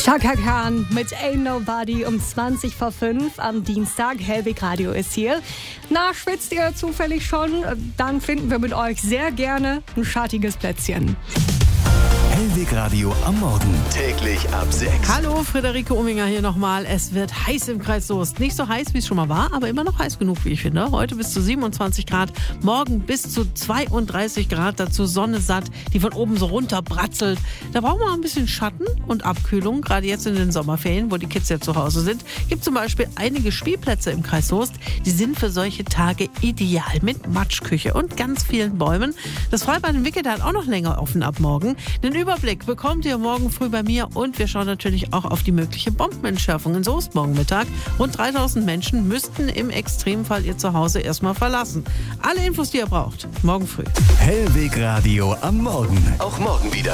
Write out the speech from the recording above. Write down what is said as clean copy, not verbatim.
Chaka Khan mit Ain't Nobody um 20 vor 5 am Dienstag. Hellweg Radio ist hier. Na, schwitzt ihr zufällig schon? Dann finden wir mit euch sehr gerne ein schattiges Plätzchen. Hellweg Radio am Morgen. Täglich ab 6. Hallo, Friederike Ominger hier nochmal. Es wird heiß im Kreis Soest. Nicht so heiß, wie es schon mal war, aber immer noch heiß genug, wie ich finde. Heute bis zu 27 Grad, morgen bis zu 32 Grad. Dazu Sonne satt, die von oben so runter bratzelt. Da brauchen wir ein bisschen Schatten und Abkühlung. Gerade jetzt in den Sommerferien, wo die Kids ja zu Hause sind, gibt zum Beispiel einige Spielplätze im Kreis Soest. Die sind für solche Tage ideal mit Matschküche und ganz vielen Bäumen. Das Freibad in Wickede hat auch noch länger offen ab morgen. Den Überblick bekommt ihr morgen früh bei mir und wir schauen natürlich auch auf die mögliche Bombenentschärfung in Soest morgen Mittag. Rund 3000 Menschen müssten im Extremfall ihr Zuhause erstmal verlassen. Alle Infos, die ihr braucht, morgen früh. Hellweg Radio am Morgen. Auch morgen wieder.